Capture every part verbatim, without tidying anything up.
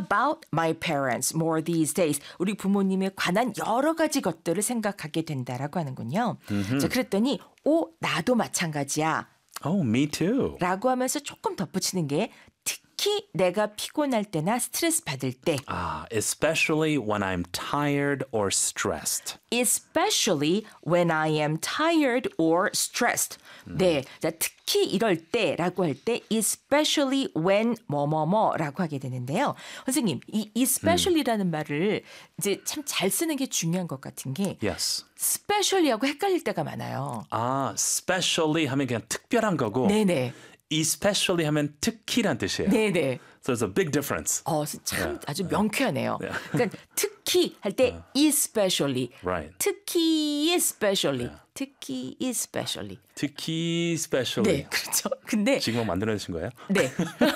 about my parents more these days. 우리 부모님에 관한 여러 가지 것들을 생각하게 된다라고 하는군요. Mm-hmm. 자, 그랬더니 오, 나도 마찬가지야. Oh, me too. 라고 하면서 조금 덧붙이는 게 특히 내가 피곤할 때나 스트레스 받을 때. Ah, especially when I'm tired or stressed. Especially when I am tired or stressed. 음. 네, 자, 특히 이럴 때라고 할 때 especially when 뭐뭐뭐라고 하게 되는데요. 선생님, 이 especially라는 음. 말을 이제 참 잘 쓰는 게 중요한 것 같은 게 Yes. specially하고 헷갈릴 때가 많아요. 아, specially 하면 그냥 특별한 거고. 네네. especially 하면 특히란 뜻이에요. 네네. So there's a big difference. 어, 참 yeah. 아주 명쾌하네요. Yeah. 그러니까 특히 할 때 especially, right. 특히 especially, Yeah. 특히 especially. 특히 especially. 네, 그렇죠. 근데 지금 만들어내신 거예요? 네.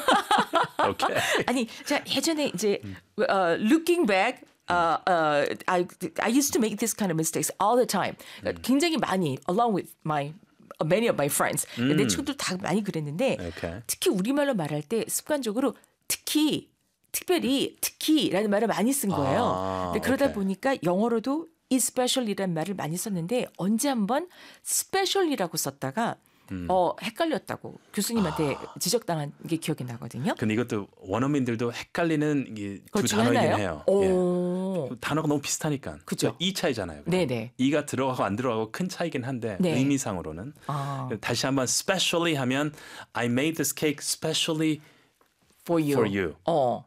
okay. 아니, 자 예전에 이제 uh, looking back. Uh, uh, I I used to make this kind of mistakes all the time. 음. 굉장히 많이, along with my many of my friends. 음. 내 친구들 다 많이 그랬는데 okay. 특히 우리말로 말할 때 습관적으로 특히, 특별히, 특히라는 말을 많이 쓴 거예요. 아, 근데 그러다 okay. 보니까 영어로도 especially라는 말을 많이 썼는데 언제 한번 specially라고 썼다가 음. 어, 헷갈렸다고 교수님한테 아. 지적당한 게 기억이 나거든요. 근데 이것도 원어민들도 헷갈리는 이 두 단어이긴 하나요? 해요. 오. 예. 단어가 너무 비슷하니까. 그죠. 이 차이잖아요. 네네. 이가 들어가고 안 들어가고 큰 차이긴 한데 네. 의미상으로는. 아. 다시 한번 specially 하면 I made this cake specially for you. For you. 어.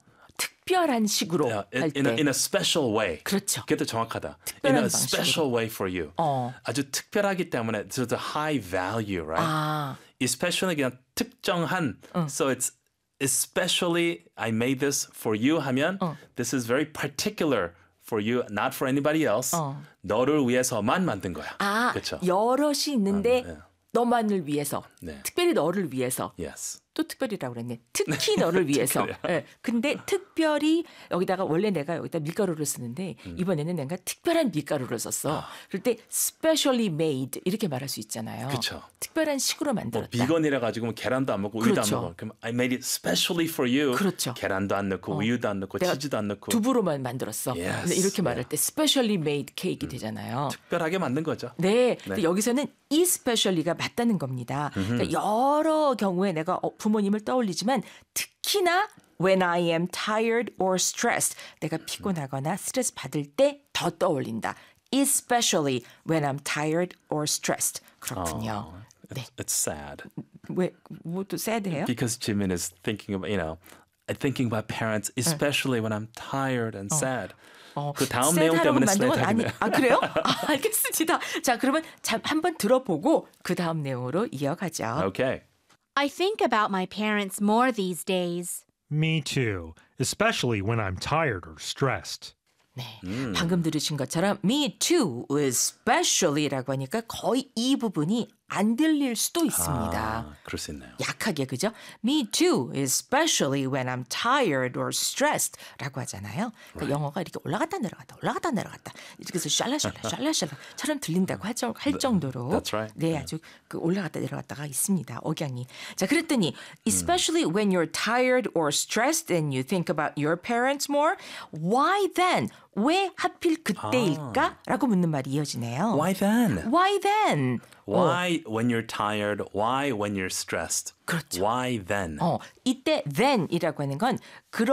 특별한 식으로 yeah, 할 in, 때. a, in a special way. 그렇죠. 그게 더 정확하다. 특별한 In a 방식으로. special way for you. 어. 아주 특별하기 때문에 it's a high value, right? 아. Especially 그냥 특정한. 응. So it's especially I made this for you 하면 어. this is very particular for you, not for anybody else. 어. 너를 위해서만 만든 거야. 아, 그렇죠? 여럿이 있는데 아, 네. 너만을 위해서, 네. 특별히 너를 위해서. Yes. 또 특별히라고 그랬네. 특히 너를 위해서. 네. 근데 특별히 여기다가 원래 내가 여기다 밀가루를 쓰는데 음. 이번에는 내가 특별한 밀가루를 썼어. 아. 그럴 때 specially made 이렇게 말할 수 있잖아요. 그렇죠. 특별한 식으로 만들었다. 뭐 비건이라 가지고 계란도 안 먹고 우유도 그렇죠. 안 먹어. 그럼 I made it specially for you. 그렇죠. 계란도 안 넣고 어. 우유도 안 넣고 치즈도 안 넣고 두부로만 만들었어. Yes. 근데 이렇게 말할 yeah. 때 specially made cake이 되잖아요. 특별하게 만든 거죠. 네. 네. 근데 여기서는 especially가 맞다는 겁니다. 그러니까 여러 경우에 내가 부모님을 떠올리지만 특히나 when I am tired or stressed 내가 피곤하거나 스트레스 받을 때 더 떠올린다. Especially when I'm tired or stressed. 그렇군요. Oh, it's, 네. it's sad. 왜 뭐또 sad해요? Because Jimin is thinking about, you know, thinking about parents, especially when I'm tired and sad. 어, 그 다음 내용 때문에 만든 건 아니, 슬레이트하겠네요. 아 그래요? 아, 알겠습니다. 자 그러면 잠 한번 들어보고 그 다음 내용으로 이어가죠. Okay. I think about my parents more these days. Me too, especially when I'm tired or stressed. 네, 음. 방금 들으신 것처럼 me too, especially라고 하니까 거의 이 부분이 안 들릴 수도 있습니다. 아, 그럴 수 있네요. 약하게 그죠? Me too, especially when I'm tired or stressed 라고 하잖아요. 그러니까 Right. 영어가 이렇게 올라갔다 내려갔다 올라갔다 내려갔다 이렇게 해서 샬라샬라 샬라샬라처럼 들린다고 할, 정, 할 정도로 That's right. 네, 아주 그 올라갔다 내려갔다가 있습니다. 억양이. 자, 그랬더니 especially when you're tired or stressed and you think about your parents more, why then? 왜 하필 그때일까? 아. 라고 묻는 말이 이어지네요. Why then? Why then? Why when you're tired? Why when you're stressed? 그렇죠. Why then? 어, 이때 then이라고 하는 건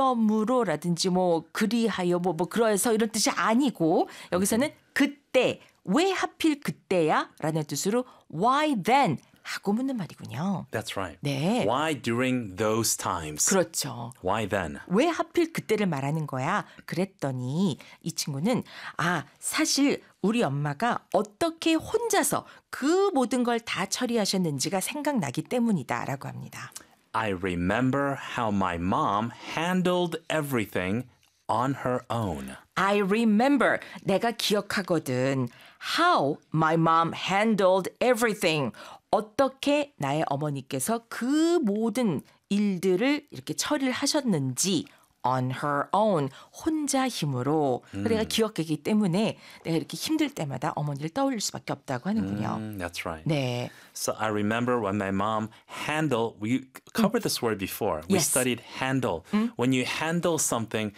그러므로라든지 뭐 그리하여 뭐, 뭐 그러해서 이런 뜻이 아니고 여기서는 그때 왜 하필 그때야? 라는 뜻으로 why then 하고 묻는 말이군요. That's right. 네. Why during those times? 그렇죠. Why then? 왜 하필 그때를 말하는 거야? 그랬더니 이 친구는 아 사실 우리 엄마가 어떻게 혼자서 그 모든 걸 다 처리하셨는지가 생각나기 때문이다라고 합니다. I remember how my mom handled everything on her own. I remember 내가 기억하거든. How my mom handled everything. 어떻게 나의 어머니께서 그 모든 일들을 이렇게 처리를 하셨는지 on her own 혼자 힘으로 음. 내가 기억하기 때문에 내가 이렇게 힘들 때마다 어머니를 떠올릴 수밖에 없다고 하는군요. Mm, that's right. 네. So I remember when my mom handle, we covered this word before. We Yes. studied handle. When you handle something,